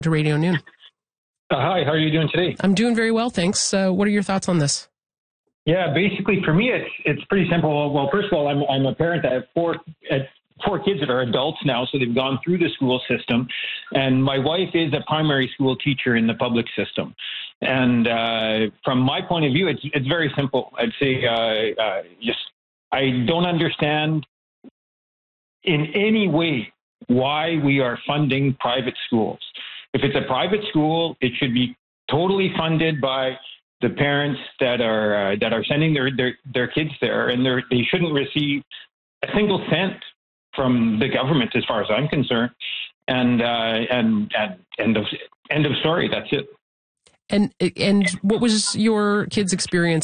to Radio Noon. Hi, how are you doing today? I'm doing very well, thanks. What are your thoughts on this? Yeah, basically for me, it's pretty simple. Well, first of all, I'm a parent. I have four kids that are adults now, so they've gone through the school system. And my wife is a primary school teacher in the public system. And from my point of view, it's very simple. I'd say I don't understand in any way why we are funding private schools. If it's a private school, it should be totally funded by the parents that are sending their kids there, and they shouldn't receive a single cent from the government, as far as I'm concerned. And end of story. That's it. And what was your kids' experience